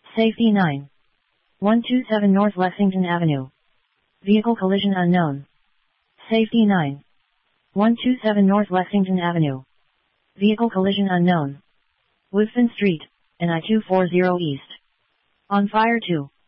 Safety 9. 127 North Lexington Avenue. Vehicle collision unknown. Safety 9. 127 North Lexington Avenue. Vehicle collision unknown. Woodfin Street, NI 240 East. On fire 2.